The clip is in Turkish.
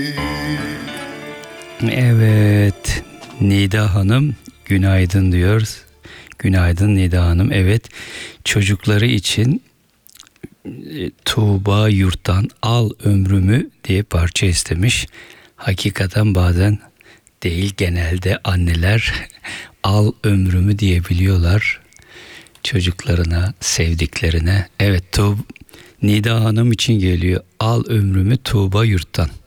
Evet, Nida Hanım günaydın diyoruz. Günaydın Nida Hanım. Evet, çocukları için Tuğba Yurt'tan Al Ömrümü diye parça istemiş. Hakikaten bazen değil, genelde anneler al ömrümü diyebiliyorlar çocuklarına, sevdiklerine. Evet, Nida Hanım için geliyor. Al ömrümü Tuğba Yurt'tan.